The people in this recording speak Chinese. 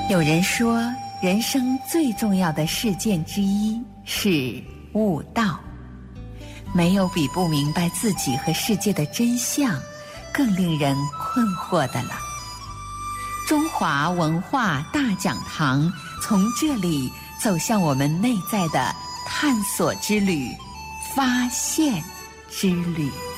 有人说，人生最重要的事件之一是悟道。没有比不明白自己和世界的真相更令人困惑的了。中华文化大讲堂从这里走向我们内在的探索之旅、发现之旅。